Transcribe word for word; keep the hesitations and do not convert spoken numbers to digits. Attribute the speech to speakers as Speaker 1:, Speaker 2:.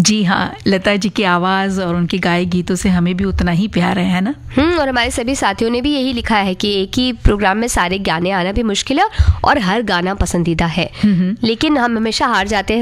Speaker 1: जी हाँ, लता जी की आवाज़ और उनके गाए गीतों से हमें भी उतना ही प्यार है ना।
Speaker 2: हम्म और हमारे सभी साथियों ने भी यही लिखा है कि एक ही प्रोग्राम में सारे गाने आना भी मुश्किल है और हर गाना पसंदीदा है, लेकिन हम हमेशा हार जाते हैं